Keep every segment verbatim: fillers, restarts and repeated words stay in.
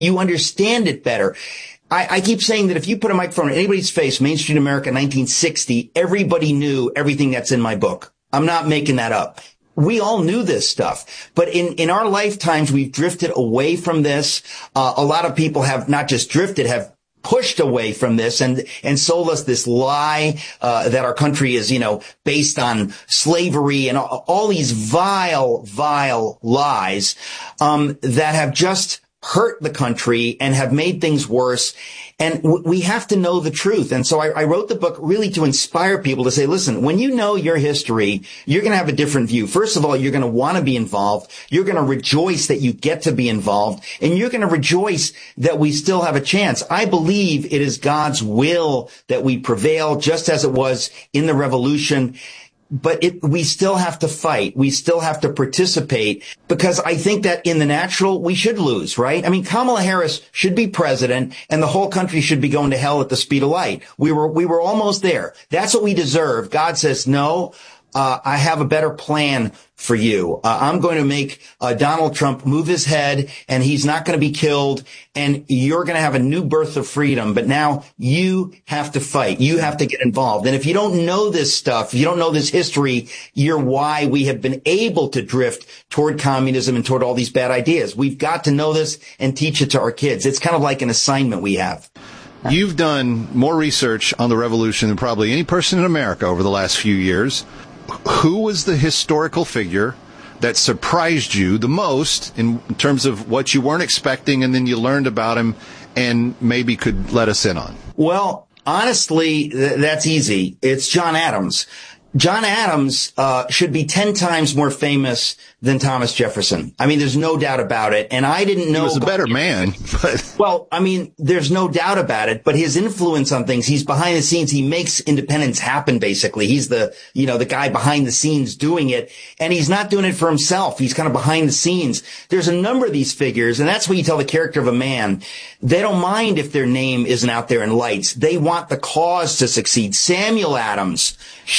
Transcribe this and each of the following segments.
You understand it better. I, I keep saying that if you put a microphone in anybody's face, Main Street America, nineteen sixty, everybody knew everything that's in my book. I'm not making that up. We all knew this stuff, but in, in our lifetimes, we've drifted away from this. Uh, a lot of people have not just drifted, have pushed away from this and, and sold us this lie, uh, that our country is, you know, based on slavery and all, all these vile, vile lies, um, that have just hurt the country and have made things worse. And w- we have to know the truth. And so I, I wrote the book really to inspire people to say, listen, when you know your history, you're going to have a different view. First of all, you're going to want to be involved. You're going to rejoice that you get to be involved. And you're going to rejoice that we still have a chance. I believe it is God's will that we prevail, just as it was in the revolution. But it, we still have to fight. We still have to participate, because I think that in the natural, we should lose, right? I mean, Kamala Harris should be president and the whole country should be going to hell at the speed of light. We were, we were almost there. That's what we deserve. God says, no, uh, I have a better plan for you. Uh, I'm going to make uh, Donald Trump move his head, and he's not going to be killed, and you're going to have a new birth of freedom. But now you have to fight. You have to get involved. And if you don't know this stuff, if you don't know this history, you're why we have been able to drift toward communism and toward all these bad ideas. We've got to know this and teach it to our kids. It's kind of like an assignment we have. You've done more research on the revolution than probably any person in America over the last few years. Who was the historical figure that surprised you the most in terms of what you weren't expecting and then you learned about him and maybe could let us in on? Well, honestly, th- that's easy. It's John Adams. John Adams uh should be ten times more famous than Thomas Jefferson. I mean, there's no doubt about it. And I didn't know. He was a better man, but. Well, I mean, there's no doubt about it, but his influence on things, he's behind the scenes. He makes independence happen, basically. He's the, you know, the guy behind the scenes doing it. And he's not doing it for himself. He's kind of behind the scenes. There's a number of these figures, and that's what you tell the character of a man. They don't mind if their name isn't out there in lights. They want the cause to succeed. Samuel Adams,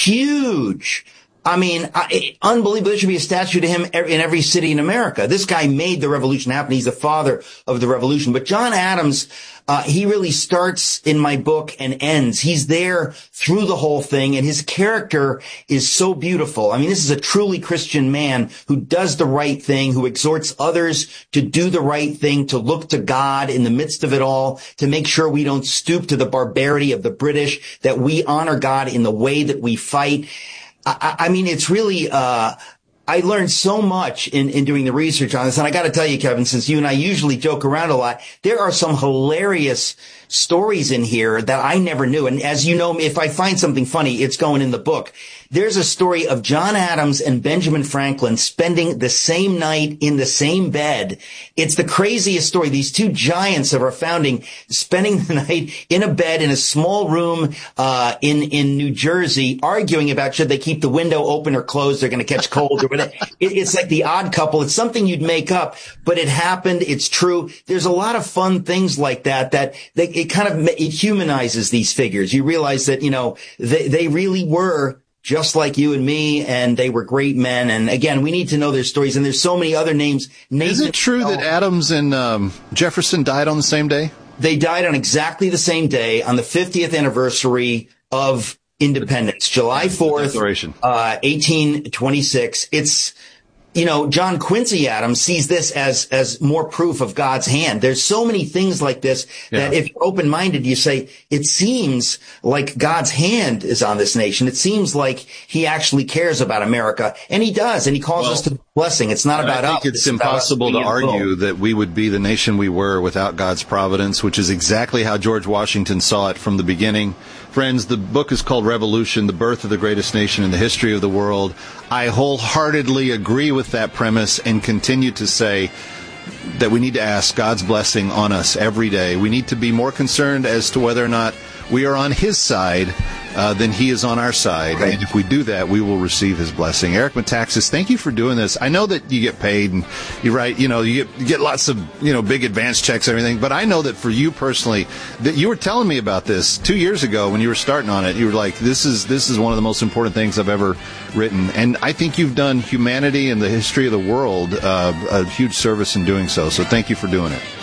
huge. I mean, I, unbelievable. There should be a statue to him in every city in America. This guy made the revolution happen. He's the father of the revolution. But John Adams, uh, he really starts in my book and ends. He's there through the whole thing, and his character is so beautiful. I mean, this is a truly Christian man who does the right thing, who exhorts others to do the right thing, to look to God in the midst of it all, to make sure we don't stoop to the barbarity of the British, that we honor God in the way that we fight. I, I mean, it's really, uh, I learned so much in, in doing the research on this. And I got to tell you, Kevin, since you and I usually joke around a lot, there are some hilarious stories in here that I never knew. And as you know, if I find something funny, it's going in the book. There's a story of John Adams and Benjamin Franklin spending the same night in the same bed. It's the craziest story. These two giants of our founding spending the night in a bed in a small room uh in in New Jersey, arguing about should they keep the window open or closed. They're going to catch cold or whatever. It, it's like The Odd Couple. It's something you'd make up, but it happened. It's true. There's a lot of fun things like that that they, it kind of it humanizes these figures. You realize that, you know, they they really were just like you and me, and they were great men. And again, we need to know their stories. And there's so many other names. Nathan, is it true that Adams and um, Jefferson died on the same day? They died on exactly the same day, on the fiftieth anniversary of independence, July fourth, uh, eighteen twenty-six. It's, you know, John Quincy Adams sees this as, as more proof of God's hand. There's so many things like this that yeah. if you're open-minded, you say, it seems like God's hand is on this nation. It seems like he actually cares about America, and he does, and he calls well, us to blessing. It's not about us. I think us. it's, it's impossible to argue that we would be the nation we were without God's providence, which is exactly how George Washington saw it from the beginning. Friends, the book is called Revolution, the Birth of the Greatest Nation in the History of the World. I wholeheartedly agree with that premise and continue to say that we need to ask God's blessing on us every day. We need to be more concerned as to whether or not we are on his side uh, than he is on our side. Right. And if we do that, we will receive his blessing. Eric Metaxas, thank you for doing this. I know that you get paid and you write, you know, you get, you get lots of, you know, big advance checks and everything. But I know that for you personally, that you were telling me about this two years ago when you were starting on it. You were like, this is, this is one of the most important things I've ever written. And I think you've done humanity and the history of the world uh, a huge service in doing so. So thank you for doing it.